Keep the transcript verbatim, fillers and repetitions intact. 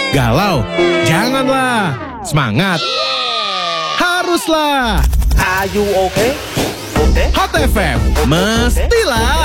Galau? Janganlah. Semangat? Haruslah. Are you okay? Okay. Hot F M, mestilah